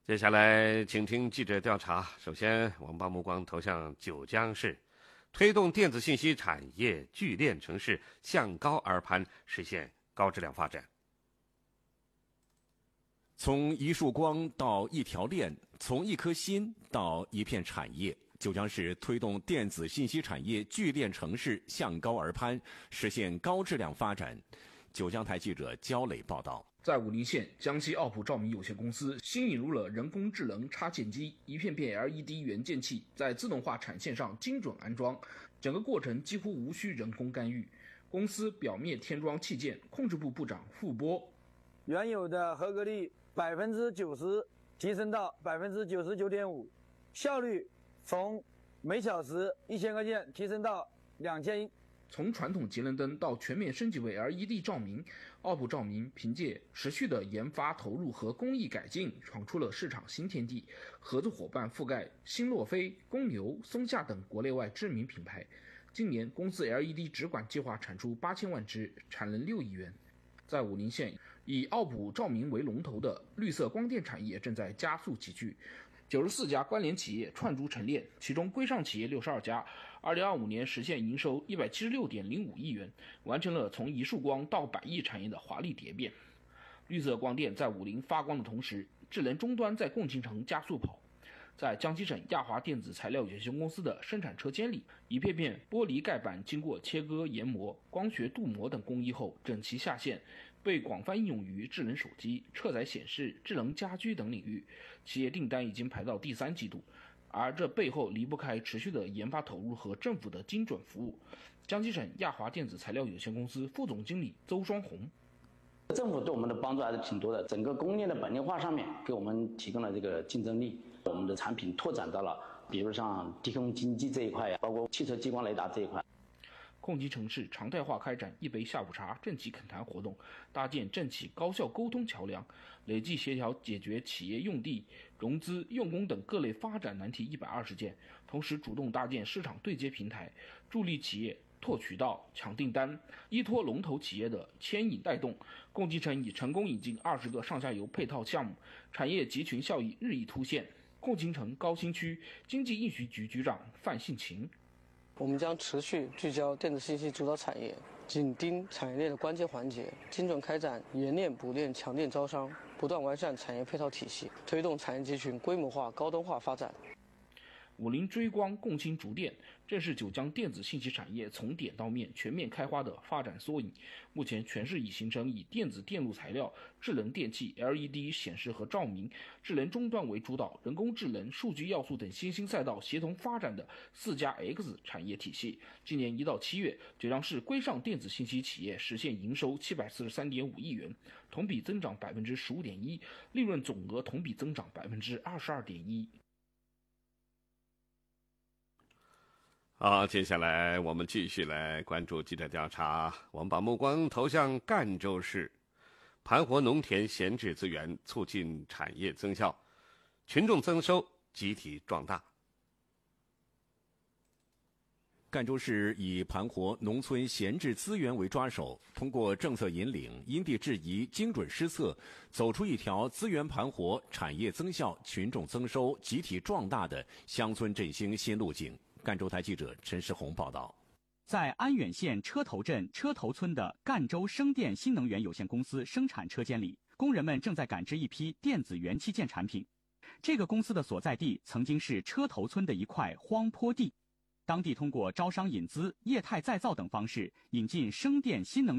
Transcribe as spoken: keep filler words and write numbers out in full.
接下来，请听记者调查。首先，我们把目光投向九江市，推动电子信息产业聚链城市向高而攀，实现高质量发展。 从一束光到一条链，从一颗心到一片产业，九江市推动电子信息产业聚链城市向高而攀，实现高质量发展。九江台记者焦磊报道。 在武陵县，江西奥普照明有限公司新引入了人工智能插件机，一片片 L E D 元件器在自动化产线上精准安装，整个过程几乎无需人工干预。公司表面添装器件，控制部部长傅波： 原有的合格率百分之九十提升到百分之九十九点五，效率从每小时一千个件提升到两千。 从传统节能灯到全面升级为 L E D 照明，奥普照明凭借持续的研发投入和工艺改进，闯出了市场新天地。合作伙伴覆盖新洛飞、公牛、松下等国内外知名品牌。今年，公司 L E D 直管计划产出八千万只，产能六亿元。在武陵县，以奥普照明为龙头的绿色光电产业正在加速集聚。九十四家关联企业串珠成链，其中规上企业六十二家，二零二五年实现营收一百七十六点零五亿元，完成了从一束光到百亿产业的华丽蝶变。绿色光电在武陵发光的同时，智能终端在共青城加速跑。在江西省亚华电子材料有限公司的生产车间里，一片片玻璃盖板经过切割、研磨、光学镀膜等工艺后整齐下线，被广泛应用于智能手机、车载显示、智能家居等领域。企业订单已经排到第三季度，而这背后离不开持续的研发投入和政府的精准服务。江西省亚华电子材料有限公司副总经理邹双红： 政府对我们的帮助还是挺多的，整个供应链的本地化上面给我们提供了这个竞争力，我们的产品拓展到了比如像低空经济这一块呀，包括汽车激光雷达这一块。 共青城市常态化开展一杯下午茶政企恳谈活动，搭建政企高效沟通桥梁，累计协调解决企业用地、融资、用工等各类发展难题一百二十件，同时主动搭建市场对接平台，助力企业拓渠道、抢订单，依托龙头企业的牵引带动，共青城已成功引进二十个上下游配套项目，产业集群效益日益凸显。共青城高新区经济应许局局长范信琴： 我们将持续聚焦电子信息主导产业，紧盯产业链的关键环节，精准开展研链、补链、强链招商，不断完善产业配套体系，推动产业集群规模化、高端化发展。 武陵追光共青竹电正是九江电子信息产业从点到面全面开花的发展缩影。目前全市已形成以电子电路材料、智能电器、L E D 显示和照明、智能终端为主导，人工智能、数据要素等新兴赛道协同发展的四加 X 产业体系。今年一到七月，九江市规上电子信息企业实现营收七百四十三点五亿元，同比增长百分之十五点一，利润总额同比增长百分之二十二点一。 好，接下来我们继续来关注记者调查。我们把目光投向赣州市，盘活农田闲置资源，促进产业增效，群众增收，集体壮大。 赣州市以盘活农村闲置资源为抓手，通过政策引领、因地制宜、精准施策，走出一条资源盘活、产业增效、群众增收、集体壮大的乡村振兴新路径。赣州台记者陈世红报道。 在安远县车头镇车头村的赣州生电新能源有限公司生产车间里，工人们正在赶制一批电子元器件产品。这个公司的所在地曾经是车头村的一块荒坡地，当地通过招商引资、业态再造等方式引进生电新能源